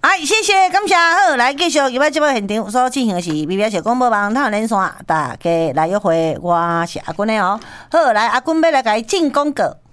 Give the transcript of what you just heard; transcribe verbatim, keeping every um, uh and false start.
哎，谢谢，感谢。好，来继续今摆节目现场所进行的是 B B S 小广播网台连线，大家来约会，我是阿君的哦。好，来阿君要来甲伊进广告。